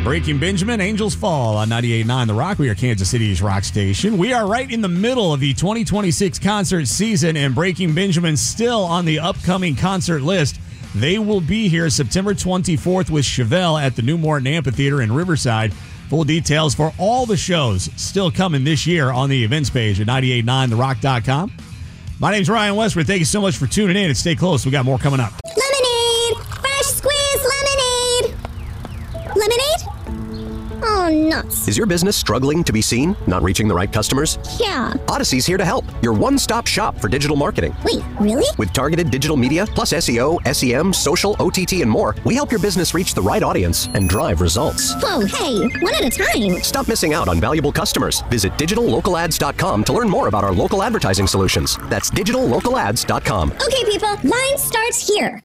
Breaking Benjamin, Angels Fall on 98.9 The Rock. We are Kansas City's rock station. We are right in the middle of the 2026 concert season, and Breaking Benjamin's still on the upcoming concert list. They will be here September 24th with Chevelle at the New Morton Amphitheater in Riverside. Full details for all the shows still coming this year on the events page at 989therock.com. My name's Ryan Westford. Thank you so much for tuning in, and stay close. We got more coming up. Lemonade! Fresh squeezed lemonade! Lemonade? Oh, nuts. Is your business struggling to be seen? Not reaching the right customers? Yeah. Odyssey's here to help. Your one-stop shop for digital marketing. Wait, really? With targeted digital media, plus SEO, SEM, social, OTT, and more, we help your business reach the right audience and drive results. Whoa, hey, one at a time. Stop missing out on valuable customers. Visit digitallocalads.com to learn more about our local advertising solutions. That's digitallocalads.com. Okay, people, line starts here.